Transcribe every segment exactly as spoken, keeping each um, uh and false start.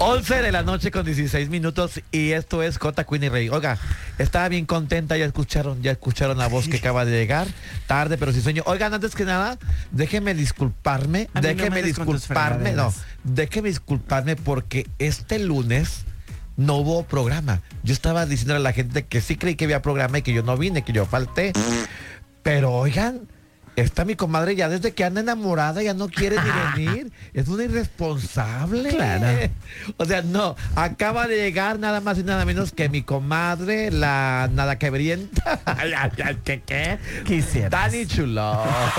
once de la noche con dieciséis minutos y esto es J Queen y Rey. Oiga, estaba bien contenta, ya escucharon, ya escucharon la voz que acaba de llegar. Tarde, pero sí sueño. Oigan, antes que nada, déjenme disculparme, A mí no déjenme me des con tus disculparme, no, fregaderas. déjenme disculparme porque este lunes no hubo programa. Yo estaba diciendo a la gente que sí creí que había programa y que yo no vine, que yo falté. Pero oigan, esta mi comadre ya desde que anda enamorada ya no quiere ni venir. Es una irresponsable. Claro. O sea, no, acaba de llegar nada más y nada menos que mi comadre, la nada quebrienta. ¿Qué qué? Quisieras. Dani Chulo.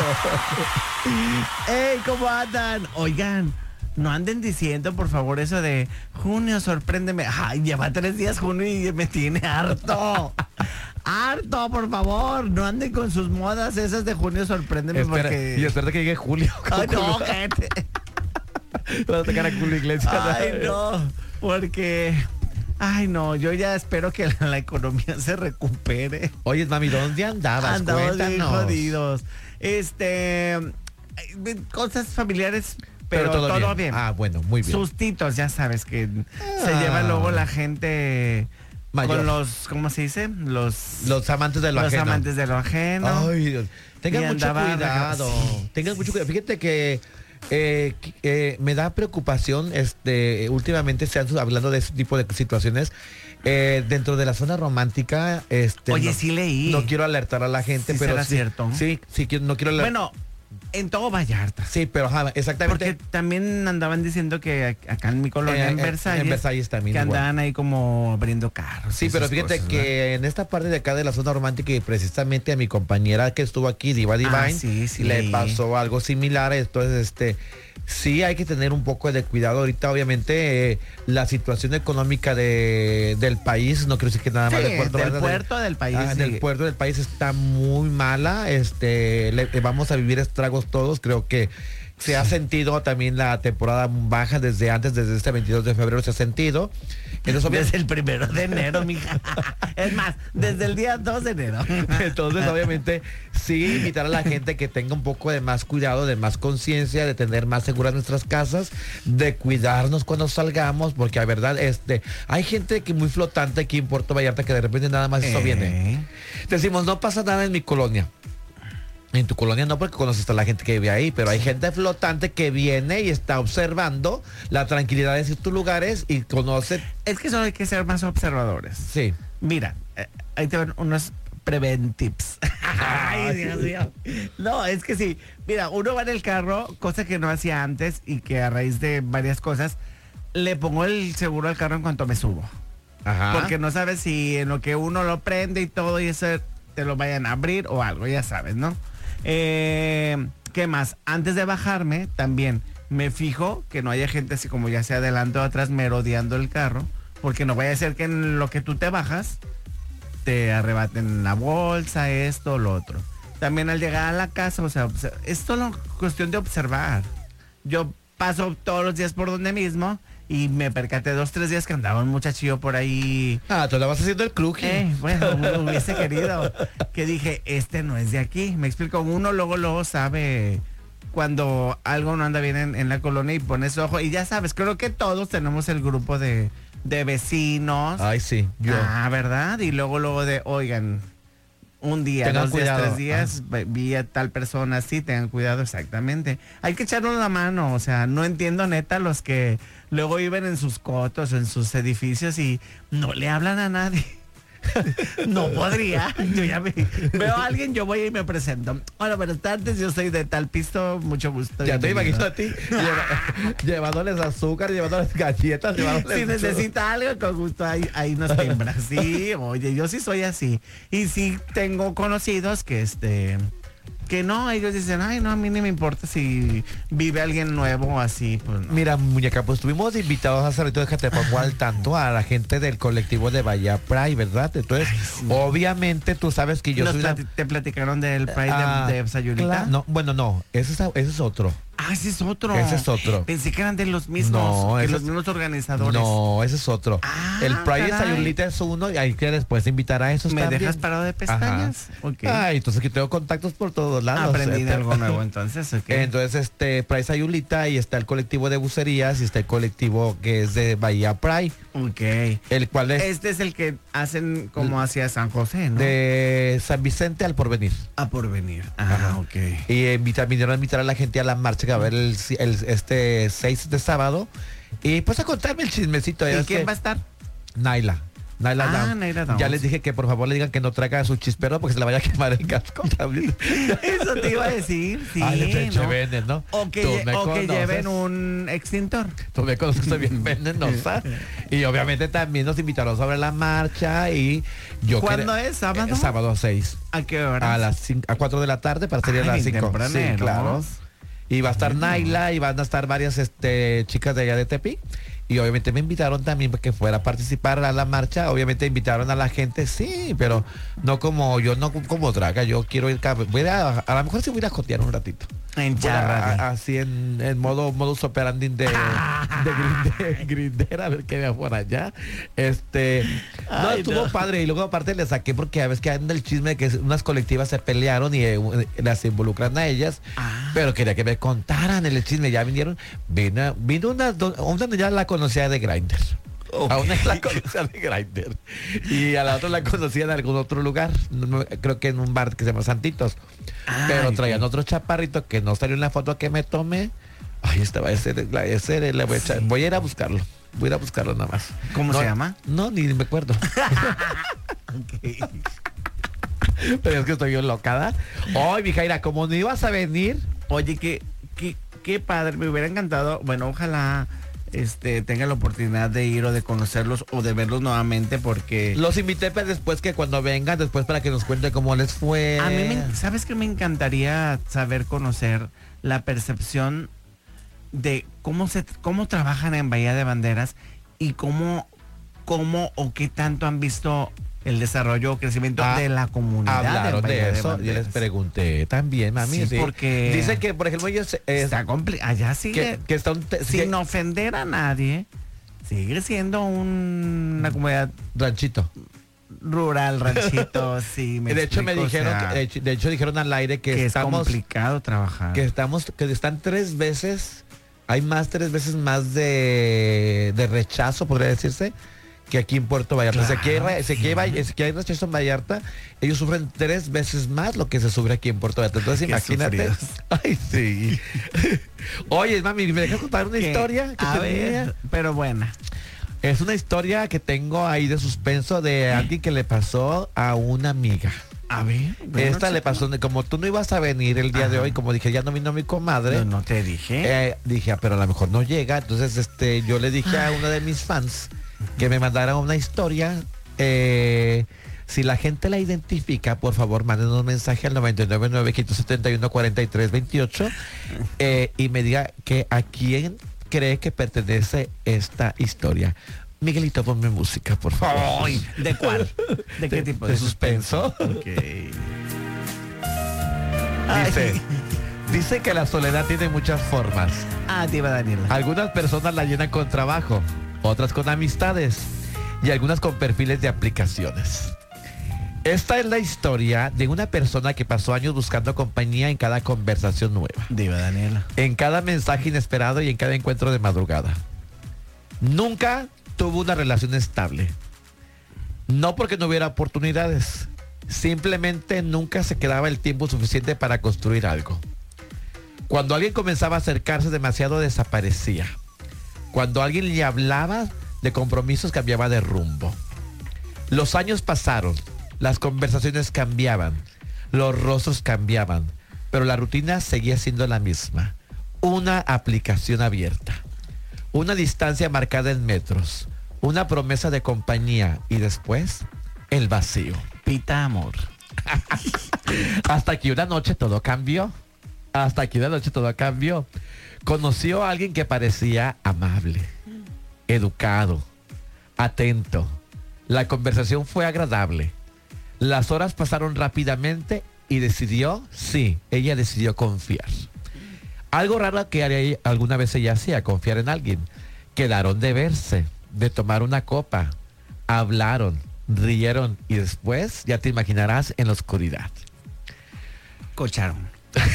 ¡Ey! ¿Cómo andan? Oigan, no anden diciendo, por favor, eso de junio, sorpréndeme. Ay, lleva tres días junio y me tiene harto. Harto, por favor. No anden con sus modas esas de junio, sorpréndeme. Espera, porque... Y espera que llegue Julio. Ay, no, gente. Vas a tocar a Julio Iglesias. Ay, no. Porque... Ay, no, yo ya espero que la, la economía se recupere. Oye, mami, ¿dónde andabas? Andamos bien Cuéntanos. jodidos. Este... eh, Cosas familiares... Pero, todo, todo, bien. bien. Ah, bueno, muy bien. Sustitos, ya sabes que Ah. se lleva luego la gente Mayor. con los, ¿cómo se dice? Los, Los amantes de lo los ajeno. amantes de lo ajeno. Ay, Dios. Tengan Y mucho andaba- cuidado. sí. Tengan mucho cuidado. Fíjate que eh, que, eh, me da preocupación, este, últimamente se han hablando de ese tipo de situaciones. Eh, dentro de la zona romántica, este. Oye, no, sí leí. No quiero alertar a la gente, ¿Sí pero será sí, cierto? Sí, sí, quiero- no quiero alertar. Bueno, en todo Vallarta. Sí, pero ajá, exactamente. Porque también andaban diciendo que ac- acá en mi colonia, Eh, en eh, Versalles, en Versalles también que igual. andaban ahí como abriendo carros. Sí, y pero esas fíjate cosas, que ¿verdad? en esta parte de acá de la zona romántica y precisamente a mi compañera que estuvo aquí, Diva Divine, Ah, sí, sí le leí. pasó algo similar. Entonces, este, sí hay que tener un poco de cuidado. Ahorita, obviamente, eh, la situación económica de, del país, no quiero decir que nada más Sí, del puerto, del ¿verdad? puerto del país, Ah, sí. del puerto del país está muy mala. Este, le- eh, vamos a vivir estragos todos. Creo que se ha sentido también la temporada baja desde antes, desde este veintidós de febrero se ha sentido. Entonces, obviamente, Desde el primero de enero, mija. Es más, desde el día dos de enero. Entonces, obviamente, sí invitar a la gente que tenga un poco de más cuidado, de más conciencia, de tener más seguras nuestras casas, de cuidarnos cuando salgamos, porque la verdad, este, hay gente que muy flotante aquí en Puerto Vallarta que de repente nada más eso Eh. viene. Decimos, no pasa nada en mi colonia. En tu colonia no, porque conoces a la gente que vive ahí, pero hay gente flotante que viene y está observando la tranquilidad de ciertos lugares y conoce. Es que solo hay que ser más observadores. Sí. Mira, eh, ahí te van unos preventips. Ay, Dios mío. No, es que sí. Mira, uno va en el carro, cosa que no hacía antes y que a raíz de varias cosas, le pongo el seguro al carro en cuanto me subo. Ajá. Porque no sabes si en lo que uno lo prende y todo y eso te lo vayan a abrir o algo, ya sabes, ¿no? Eh, ¿Qué más? Antes de bajarme, también me fijo que no haya gente así como ya sea adelante o atrás merodeando el carro, porque no vaya a ser que en lo que tú te bajas te arrebaten la bolsa, esto, lo otro. También al llegar a la casa, o sea, obse- es solo cuestión de observar. Yo paso todos los días por donde mismo y me percaté dos, tres días que andaba un muchachillo por ahí. Ah, tú la vas haciendo el club. Eh, bueno, uno hubiese querido. Que dije, este no es de aquí. Me explico, uno luego, luego sabe cuando algo no anda bien en, en la colonia y pones ojo. Y ya sabes, creo que todos tenemos el grupo de, de vecinos. Ay, sí, yo. Ah, ¿verdad? Y luego, luego de, oigan, un día, Tengan dos días, cuidado. tres días, ve- vi a tal persona así, tengan cuidado, exactamente. Hay que echarnos la mano, o sea, no entiendo neta los que luego viven en sus cotos o en sus edificios y no le hablan a nadie. No podría. Yo ya me- veo a alguien, yo voy y me presento. Hola, buenas tardes, yo soy de tal pisto, mucho gusto. Ya te bienvenido. imagino a ti lleva- llevándoles azúcar, llevándoles galletas, llevándoles... Si necesita algo, con gusto ahí, ahí nos timbra. Sí, oye, yo sí soy así. Y sí tengo conocidos que este que no, ellos dicen, ay, no, a mí ni me importa si vive alguien nuevo o así, pues no. Mira, muñeca, pues estuvimos invitados hace rato, déjate pongo al tanto a la gente del colectivo de Bahía Pride, ¿verdad? Entonces, Ay, sí. obviamente tú sabes que yo Nos soy la... plati- te platicaron del Pride Ah, de, de Sayulita. claro, no, bueno, no, ese es, ese es otro. Ah, ese es otro. Ese es otro. Pensé que eran de los mismos, No, que ese los es- mismos organizadores. No, ese es otro. Ah, el Pride caray. Sayulita es uno y hay que después invitar a esos ¿Me también. dejas parado de pestañas? Ajá. Ok. Ay, entonces aquí tengo contactos por todos lados. Aprendí de Este, algo nuevo entonces, ok. Entonces, este, Pride Sayulita y está el colectivo de bucerías y está el colectivo que es de Bahía Pride, Ok. el cual es Este es el que hacen como hacia San José, ¿no? de San Vicente al Porvenir. A por venir. Ah, Ajá. ok. Y invita, vinieron a invitar a la gente a la marcha que va a haber el, el- este seis de sábado. Y pues a contarme el chismecito. ya ¿Y ves quién que- va a estar? Naila. Naila Ah, Downs. Naila Downs. Ya les dije que por favor le digan que no traiga su chispero porque se le vaya a quemar el casco también. Eso te iba a decir, sí. Ay, le eché ¿no? veneno, ¿no? O que, Tú lle- me o que conoces. lleven un extintor. Tú me conoces, soy bien venenosa. Y obviamente también nos invitaron sobre la marcha y yo ¿Cuándo quería- es? ¿Sábado? Eh, sábado seis. ¿A qué hora? A las cinco, a cuatro de la tarde para salir Ay, a las bien cinco. Sí, tempraneros. claro. Y va a estar Naila y van a estar varias este, chicas de allá de Tepic. Y obviamente me invitaron también para que fuera a participar a la marcha. Obviamente invitaron a la gente, sí, pero no como yo, no como draga. Yo quiero ir, cab- voy a, a lo mejor sí voy a ir a jotear un ratito. En Voy a- charra. a- así en, en modo modus operandi de, de, grinde- grindera, a ver qué vea por allá. Este, no, Ay, estuvo no. padre. Y luego aparte le saqué porque a veces que anda el chisme de que unas colectivas se pelearon y eh, las involucran a ellas. Ah. Pero quería que me contaran el chisme. Ya vinieron, vino, vino una, do- una ya la conocía de Grindr. Ok. A una la conocía de Grindr. Y a la otra la conocía en algún otro lugar. No me- creo que en un bar que se llama Santitos. Ay, Pero traían sí. otro chaparrito que no salió en la foto que me tomé. Ay, estaba ese, la- ese le voy a echar- voy a ir a buscarlo. Voy a ir a buscarlo nada más. ¿Cómo No, se llama? No, ni me acuerdo. Pero es que estoy bien locada. Ay, mi Jaira, como no ibas a venir, Oye, qué, qué, qué padre, me hubiera encantado. Bueno, ojalá este tenga la oportunidad de ir o de conocerlos o de verlos nuevamente porque los invité para después que cuando vengan, después para que nos cuente cómo les fue. a mí me, ¿sabes qué? Me encantaría saber, conocer la percepción de cómo se cómo trabajan en Bahía de Banderas y cómo, cómo o qué tanto han visto el desarrollo o crecimiento Ah, de la comunidad. en Hablaron Bahía de eso. Yo les Banderas. pregunté también, mami. Sí, sí. porque- Dicen que, por ejemplo, ellos... eh, Está complicado. Allá sigue. que, que está un... te- Sin que- ofender a nadie, sigue siendo un- una comunidad ranchito. rural, ranchito, sí. Me de hecho me explico, o dijeron, sea, que- de hecho, de hecho dijeron al aire que, que es estamos, complicado trabajar. que estamos, que están tres veces, hay más tres veces más de, de rechazo, podría decirse, que aquí en Puerto Vallarta. Claro, si, aquí hay, re- si aquí hay sí. va- si aquí hay rechazo en Vallarta, ellos sufren tres veces más lo que se sufre aquí en Puerto Vallarta. Entonces Qué imagínate. sufridos. Ay, sí. Oye, mami, ¿me dejas contar una Que- historia? que a tenía? ver, pero buena. Es una historia que tengo ahí de suspenso de alguien que le pasó a una amiga. A ver. bueno, Esta le chico. pasó, como tú no ibas a venir el día de Ajá. hoy, como dije, ya no vino mi comadre. No, no te dije. eh, dije, ah, pero a lo mejor no llega. Entonces, este, yo le dije a uno de mis fans que me mandara una historia. eh, si la gente la identifica, por favor, manden un mensaje al noventa y nueve, nueve setenta y uno, cuarenta y tres veintiocho eh, y me diga que a quién cree que pertenece esta historia. Miguelito, ponme música, por favor. Ay, ¿de cuál? ¿De qué tipo? de suspenso. Ok. Dice, Ay. dice que la soledad tiene muchas formas. Ah, diva Daniela. Algunas personas la llenan con trabajo, otras con amistades y algunas con perfiles de aplicaciones. Esta es la historia de una persona que pasó años buscando compañía en cada conversación nueva, Diva Daniela. en cada mensaje inesperado y en cada encuentro de madrugada. Nunca tuvo una relación estable. No porque no hubiera oportunidades, simplemente nunca se quedaba el tiempo suficiente para construir algo. Cuando alguien comenzaba a acercarse demasiado, desaparecía. Cuando alguien le hablaba de compromisos, cambiaba de rumbo. Los años pasaron, las conversaciones cambiaban, los rostros cambiaban, pero la rutina seguía siendo la misma. Una aplicación abierta, una distancia marcada en metros, una promesa de compañía y después el vacío. Pita amor. Hasta que una noche todo cambió. Hasta que una noche todo cambió. Conoció a alguien que parecía amable, educado, atento. La conversación fue agradable. Las horas pasaron rápidamente y decidió, sí, ella decidió confiar. Algo raro que haría- alguna vez ella hacía, confiar en alguien. Quedaron de verse, de tomar una copa, hablaron, rieron y después, ya te imaginarás, en la oscuridad. Cocharon.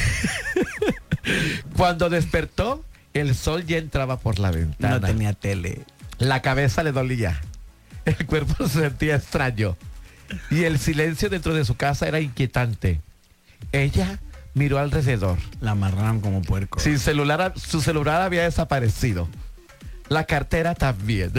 Cuando despertó, el sol ya entraba por la ventana. No tenía tele. La cabeza le dolía. El cuerpo se sentía extraño. Y el silencio dentro de su casa era inquietante. Ella miró alrededor. La amarraron como puerco. Sin celular, su celular había desaparecido. La cartera también.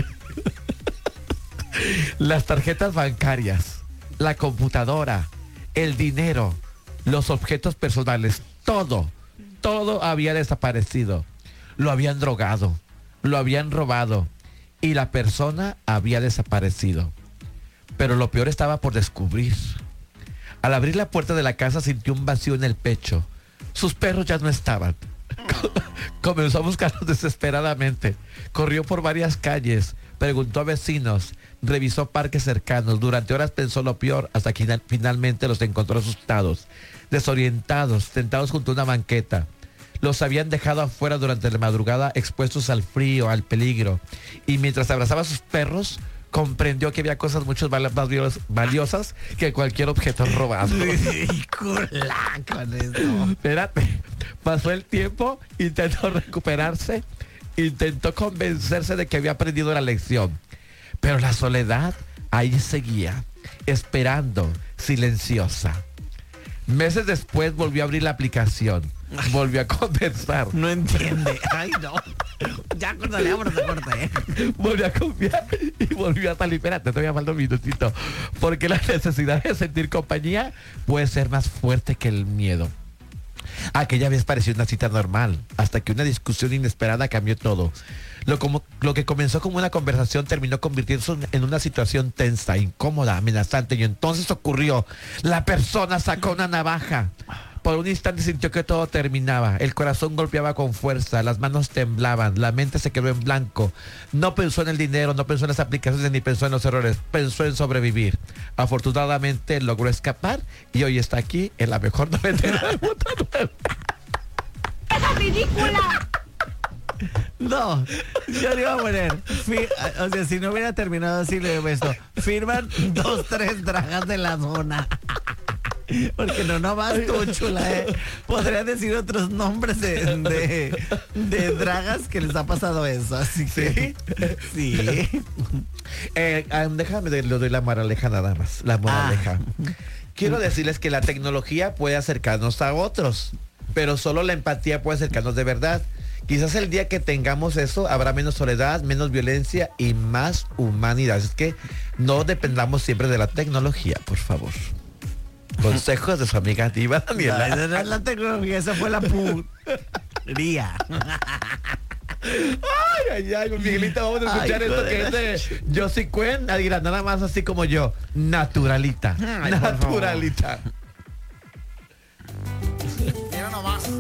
Las tarjetas bancarias, la computadora, el dinero, los objetos personales, todo, todo había desaparecido. Lo habían drogado, lo habían robado y la persona había desaparecido. Pero lo peor estaba por descubrir. Al abrir la puerta de la casa sintió un vacío en el pecho. Sus perros ya no estaban. Comenzó a buscarlos desesperadamente. Corrió por varias calles, preguntó a vecinos, revisó parques cercanos. Durante horas pensó lo peor hasta que finalmente los encontró asustados, desorientados, sentados junto a una banqueta. Los habían dejado afuera durante la madrugada, expuestos al frío, al peligro. Y mientras abrazaba a sus perros, comprendió que había cosas mucho más valios- valiosas que cualquier objeto robado. Ridícula con eso. Espérate, pasó el tiempo, intentó recuperarse, intentó convencerse de que había aprendido la lección. Pero la soledad ahí seguía, esperando, silenciosa. Meses después volvió a abrir la aplicación, volvió a conversar, No entiende. Ay, no. Ya cuando le abro se corta, ¿eh? volvió a confiar y volvió a salir. Espérate, todavía falta un minutito. Porque la necesidad de sentir compañía puede ser más fuerte que el miedo. Aquella vez pareció una cita normal, hasta que una discusión inesperada cambió todo. Lo, como, lo que comenzó como una conversación terminó convirtiéndose en una situación tensa, incómoda, amenazante. Y entonces ocurrió. La persona sacó una navaja. Por un instante sintió que todo terminaba. El corazón golpeaba con fuerza, las manos temblaban, la mente se quedó en blanco. No pensó en el dinero, no pensó en las aplicaciones, ni pensó en los errores. Pensó en sobrevivir. Afortunadamente logró escapar y hoy está aquí en la mejor noventera del mundo. ¡Esa ridícula! No, yo le iba a poner. fi- O sea, si no hubiera terminado así, le digo esto. Firman dos, tres dragas de la zona. Porque no nomás tú, chula, ¿eh? Podría decir otros nombres de, de, de dragas que les ha pasado eso. Así que. Sí. Eh, ah, déjame de lo de la moraleja nada más. La moraleja. Quiero decirles que la tecnología puede acercarnos a otros, pero solo la empatía puede acercarnos de verdad. Quizás el día que tengamos eso habrá menos soledad, menos violencia y más humanidad. Es que no dependamos siempre de la tecnología, por favor. Consejos de su amiga Diva No, Daniela. esa no es la tecnología, esa fue la puría. Ay, ay, ay, Miguelita, vamos a escuchar Ay, esto hijo que de es la de Josie Cuen. Adira, nada más así como yo. Naturalita. Ay, por favor. Naturalita.